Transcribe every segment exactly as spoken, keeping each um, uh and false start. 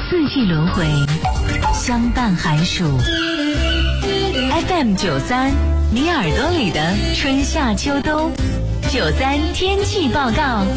四季轮回，相伴寒暑。F M 九三，你耳朵里的春夏秋冬。九三天气报告，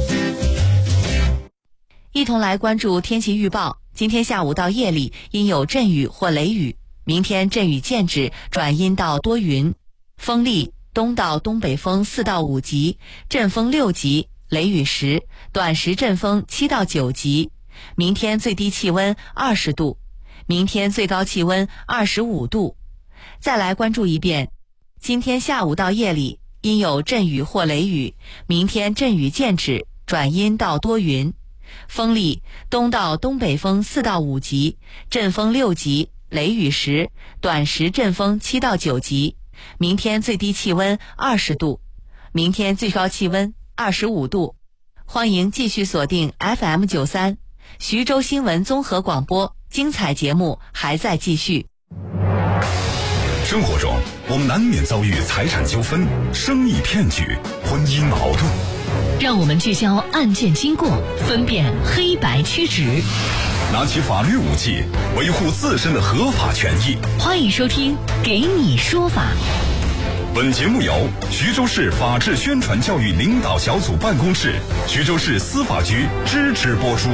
一同来关注天气预报。今天下午到夜里阴有阵雨或雷雨，明天阵雨渐止，转阴到多云，风力东到东北风四到五级，阵风六级，雷雨时，短时阵风七到九级。明天最低气温二十度，明天最高气温二十五度。再来关注一遍，今天下午到夜里阴有阵雨或雷雨，明天阵雨渐止，转阴到多云，风力东到东北风四到五级，阵风六级，雷雨时，短时阵风七到九级。明天最低气温二十度，明天最高气温二十五度。欢迎继续锁定 F M 九三，徐州新闻综合广播，精彩节目还在继续。 生活中，我们难免遭遇财产纠纷、生意骗局、婚姻矛盾。 让我们聚焦案件经过，分辨黑白曲直， 拿起法律武器，维护自身的合法权益。 欢迎收听《给你说法》。 本节目由徐州市法治宣传教育领导小组办公室、徐州市司法局支持播出。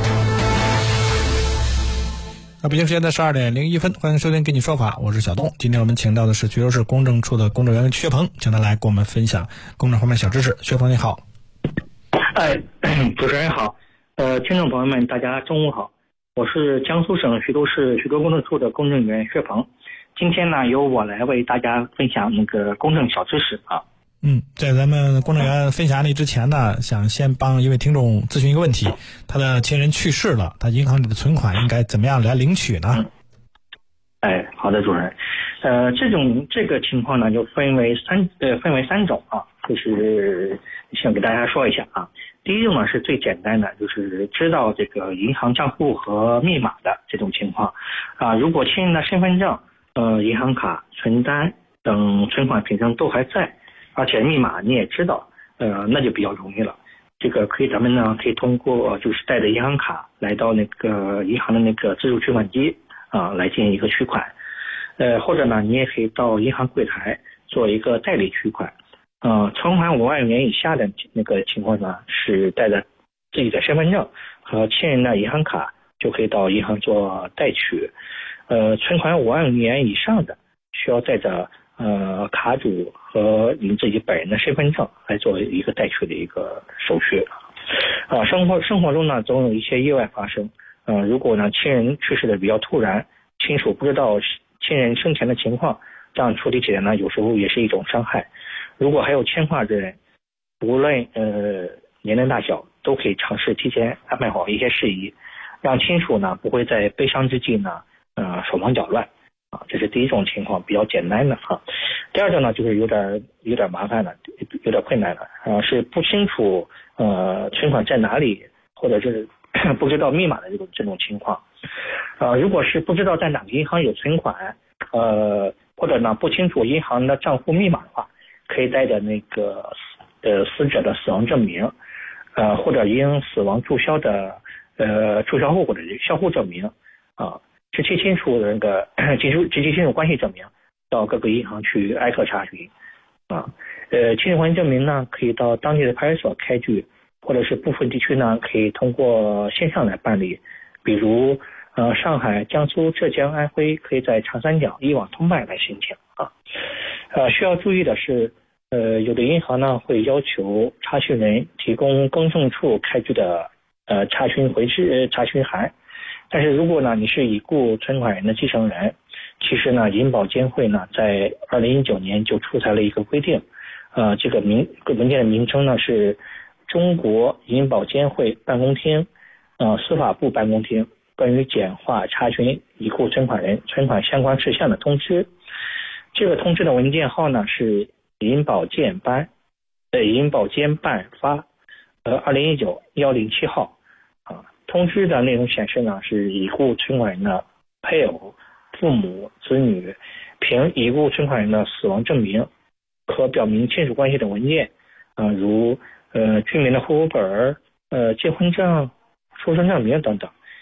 那北京时间的十二点零一分，欢迎收听《给你说法》，我是小东。今天我们请到的是徐州市公证处的公证员薛鹏，请他来跟我们分享公证方面小知识。薛鹏你好。 哎，主持人好，呃，听众朋友们，大家中午好，我是江苏省徐州市徐州公证处的公证员薛鹏。今天呢，由我来为大家分享那个公证小知识啊。 嗯，在咱们公证员分享你之前呢，想先帮一位听众咨询一个问题，他的亲人去世了，他银行里的存款应该怎么样来领取呢？ 嗯、哎，好的，主任。呃，这种这个情况呢，就分为三呃分为三种啊，就是想给大家说一下啊。第一种呢是最简单的，就是知道这个银行账户和密码的这种情况啊。如果亲人的身份证、呃银行卡、存单等存款凭证都还在，而且密码你也知道，呃，那就比较容易了。这个可以，咱们呢可以通过就是带着银行卡来到那个银行的那个自助取款机啊，来进行一个取款。呃，或者呢，你也可以到银行柜台做一个代理取款。呃，存款五万元以下的那个情况呢，是带着自己的身份证和亲人的银行卡就可以到银行做代取。呃，存款五万元以上的，需要带着呃，卡主和您自己本人的身份证来做一个代取的一个手续。啊，生活生活中呢，总有一些意外发生。呃，如果呢亲人去世的比较突然，亲属不知道亲人生前的情况，这样处理起来呢，有时候也是一种伤害。如果还有牵挂之人，无论呃年龄大小，都可以尝试提前安排好一些事宜，让亲属呢不会在悲伤之际呢，呃手忙脚乱。啊，这是第一种情况，比较简单的啊。第二种呢，就是有点有点麻烦了，有点困难了啊，是不清楚呃存款在哪里，或者是不知道密码的这种这种情况。啊，如果是不知道在哪个银行有存款，呃，或者呢不清楚银行的账户密码的话，可以带着那个呃死者的死亡证明，呃或者因死亡注销的呃注销后果的销户证明啊。直系亲属的那个直系直系亲属关系证明，到各个银行去挨个查询啊。呃，亲属关系证明呢，可以到当地的派出所开具，或者是部分地区呢，可以通过线上来办理。比如呃，上海、江苏、浙江、安徽可以在长三角一网通办来申请啊。呃，需要注意的是，呃，有的银行呢会要求查询人提供公证处开具的呃查询回执查询函。但是如果呢你是已故存款人的继承人，其实呢银保监会呢在二零一九年就出台了一个规定，呃这个名文件的名称呢是中国银保监会办公厅呃司法部办公厅关于简化查询已故存款人存款相关事项的通知。这个通知的文件号呢是银保监办呃银保监办发呃二零一九幺零七号啊。通知的内容显示呢，是已故存款人的配偶、父母、子女凭已故存款人的死亡证明可表明亲属关系的文件，呃、如呃居民的户口本、呃结婚证、出生证明等等，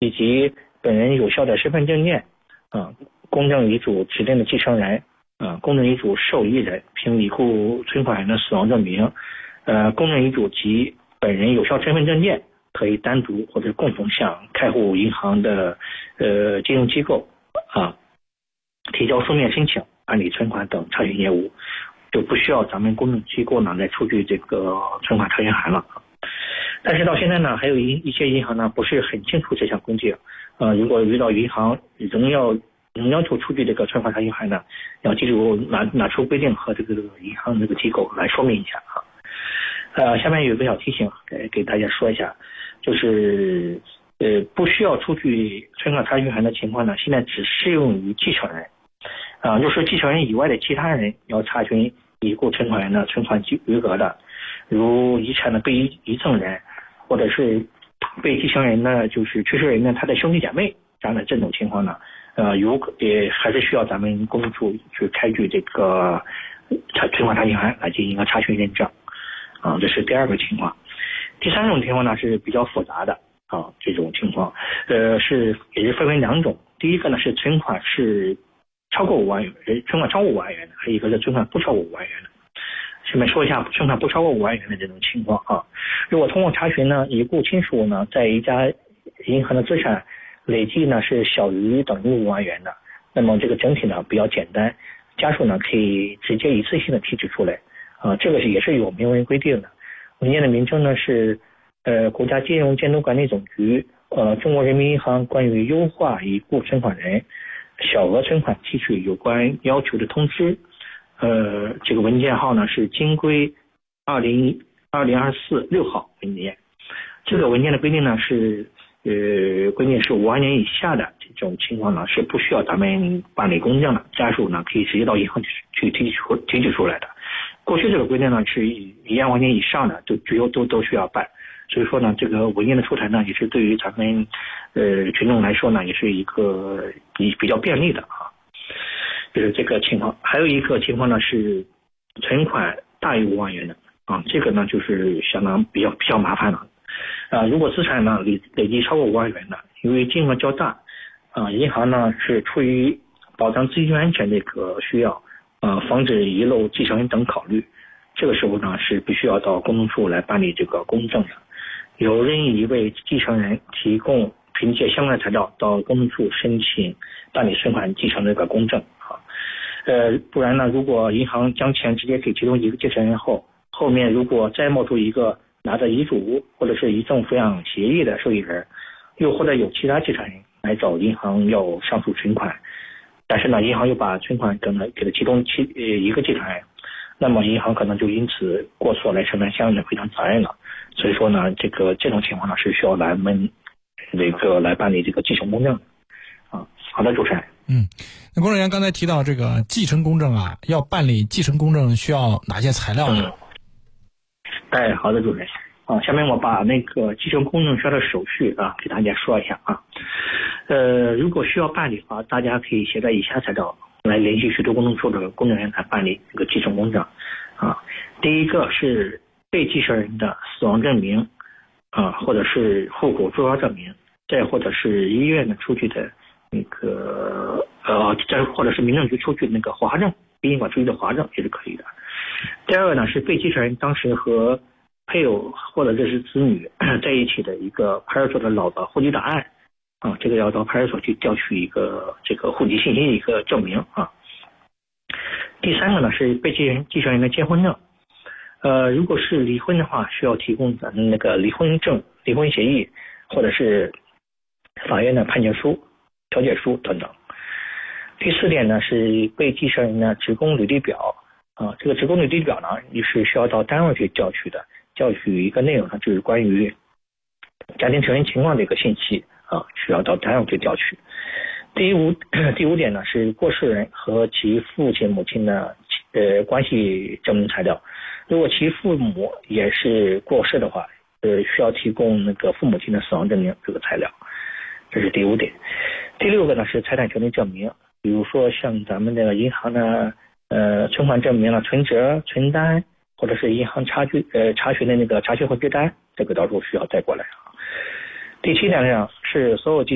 以及本人有效的身份证件啊，公证遗嘱指定的继承人啊，公证遗嘱受益人凭已故存款人的死亡证明，呃，公证遗嘱及本人有效身份证件可以单独或者共同向开户银行的呃金融机构啊提交书面申请办理存款等查询业务，就不需要咱们公证机构呢来出具这个存款查询函了。但是到现在呢，还有一一些银行呢不是很清楚这项规定，呃，如果遇到银行仍要仍要求出具这个存款查询函呢，要记住拿拿出规定和这个银行这个机构来说明一下啊。呃，下面有一个小提醒给给大家说一下，就是呃不需要出具存款查询函的情况呢，现在只适用于继承人啊，就是继承人以外的其他人要查询已故存款人的存款余额的，如遗产的被遗遗赠人，或者是被继承人呢，就是去世人呢他的兄弟姐妹这样的这种情况呢，呃，有也还是需要咱们公证处去开具这个查存款查询函来进行一个查询认证啊，这是第二个情况。第三种情况呢是比较复杂的啊，这种情况呃是也是分为两种，第一个呢是存款是超过五万元，存款超过五万元的，还有一个是存款不超过五万元的。下面说一下存款不超过五万元的这种情况啊。如果通过查询呢，已故亲属呢在一家银行的资产累计呢是小于等于五万元的，那么这个整体呢比较简单，家属呢可以直接一次性的提取出来啊，这个也是有明文规定的。文件的名称呢是呃国家金融监督管理总局呃中国人民银行关于优化已故存款人小额存款提取有关要求的通知，呃，这个文件号呢是金规二零二零二四六号文件。这个文件的规定呢是呃规定是五万年以下的这种情况呢是不需要咱们办理公证的，家属呢可以直接到银行去提取提取出来的。过去这个规定呢是一万年以上的都只有都都需要办，所以说呢这个文件的出台呢也是对于咱们呃群众来说呢也是一个比比较便利的啊，就是这个情况。还有一个情况呢是存款大于五万元的啊，这个呢就是相当比较比较麻烦了啊。如果资产呢累累计超过五万元的，由于金额较大啊，银行呢是出于保障资金安全这个需要呃，防止遗漏继承人等考虑，这个时候呢是必须要到公证处来办理这个公证的。有任意一位继承人提供凭借相关的材料到公证处申请办理存款继承这个公证啊。呃，不然呢，如果银行将钱直接给其中一个继承人后，后面如果再冒出一个拿着遗嘱或者是遗赠抚养协议的受益人，又或者有其他继承人来找银行要上述存款。但是呢，银行又把存款给了给了其中其呃一个继承人，那么银行可能就因此过错来承担相应的赔偿责任了。所以说呢，这个这种情况呢是需要来们这个来办理这个继承公证的啊。好的，主持人。 嗯，那公证员刚才提到这个继承公证啊，要办理继承公证需要哪些材料呢？ 嗯、哎，好的，主持人。啊，下面我把那个继承公证需要的手续啊给大家说一下啊。呃，如果需要办理的话，大家可以携带以下材料来联系徐州公证处的公证员来办理这个继承公证啊。第一个是被继承人的死亡证明啊，或者是户口注销证明，再或者是医院的出具的那个呃，再或者是民政局出具的那个华证，殡仪馆出具的华证也是可以的。第二个呢是被继承人当时和配偶或者这是子女在一起的一个派出所的老的户籍档案啊，这个要到派出所去调取一个这个户籍信息的一个证明啊。第三个呢是被继承继承人的结婚证，呃，如果是离婚的话，需要提供咱们那个离婚证、离婚协议或者是法院的判决书、调解书等等。第四点呢是被继承人的职工履历表啊，这个职工履历表呢你是需要到单位去调取的。调取一个内容呢，就是关于家庭成员情况的一个信息啊，需要到单位去调取。第五第五点呢是过世人和其父亲母亲的呃关系证明材料，如果其父母也是过世的话，呃需要提供那个父母亲的死亡证明这个材料，这是第五点。第六个呢是财产权利证明，比如说像咱们这个银行的呃存款证明了、存折、存单。或者是银行查询呃查询的那个查询回执单，这个到时候需要带过来啊。第七点呢是所有继